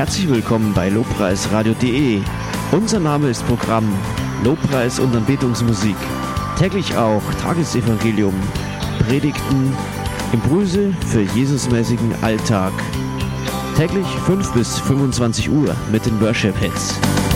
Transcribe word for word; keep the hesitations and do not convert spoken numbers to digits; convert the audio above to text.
Herzlich willkommen bei lobpreisradio punkt de. Unser Name ist Programm Lobpreis und Anbetungsmusik. Täglich auch Tagesevangelium, Predigten, Impulse für Jesusmäßigen Alltag. Täglich fünf bis fünfundzwanzig Uhr mit den Worship Hits.